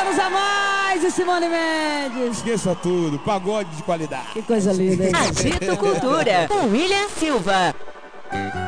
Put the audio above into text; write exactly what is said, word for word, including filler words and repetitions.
anos a mais e Simone Mendes. Esqueça tudo, pagode de qualidade. Que coisa linda, hein? Agito Cultura, com William Silva.